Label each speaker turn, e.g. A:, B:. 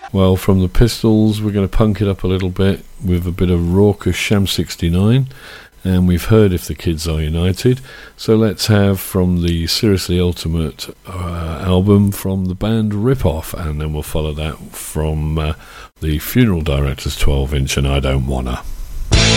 A: Well, from the Pistols, we're going to punk it up a little bit with a bit of raucous Sham 69, and we've heard If the Kids Are United. So let's have from the Seriously Ultimate album from the band Rip Off, and then we'll follow that from the Funeral Directors 12-inch and I Don't Wanna.